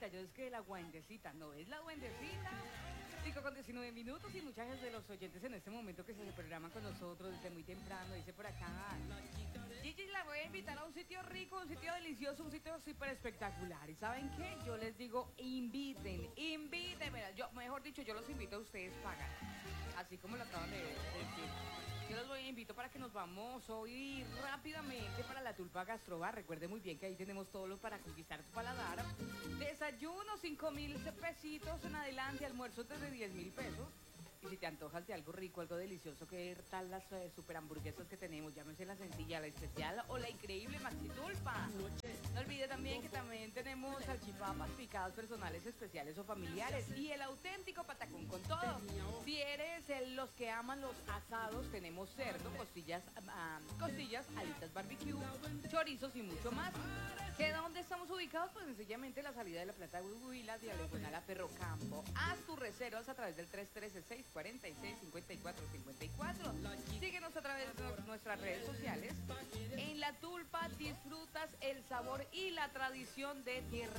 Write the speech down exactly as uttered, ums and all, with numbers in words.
duendecita, yo es que la duendecita, no es la duendecita. cinco con diecinueve minutos y muchas gracias de los oyentes en este momento que se programan con nosotros desde muy temprano, dice por acá. Gigi, la voy a invitar a un sitio rico, un sitio delicioso, un sitio súper espectacular. ¿Y saben qué? Yo les digo, inviten, inviten. Mira, yo, mejor dicho, yo los invito a ustedes pagan. Así como lo acaban de decir. Yo los voy a invito para que nos vamos hoy rápidamente para la Tulpa Gastrobar. Recuerde muy bien que ahí tenemos todo lo para conquistar tu paladar. Desayuno, cinco mil pesitos en adelante, almuerzo desde diez mil pesos. Y si te antojas de algo rico, algo delicioso, ¿qué tal las eh, super hamburguesas que tenemos? Llámese la sencilla, la especial o la increíble Maxi Tulpa. No olvide también que también tenemos salchipapas picadas personales, especiales o familiares. Y el auténtico patacón con todo. Si eres eh, los que aman los asados, tenemos cerdo, costillas, uh, costillas, alitas barbecue, chorizos y mucho más. ¿Que dónde estamos ubicados? Pues sencillamente la salida de la Plata de Huila, diagonal a Ferrocampo. Haz tus reservas a través del tres uno tres, seis cuatro seis, cinco cuatro cinco cuatro. Síguenos a través de nuestras redes sociales. En La Tulpa disfrutas el sabor y la tradición de tierra.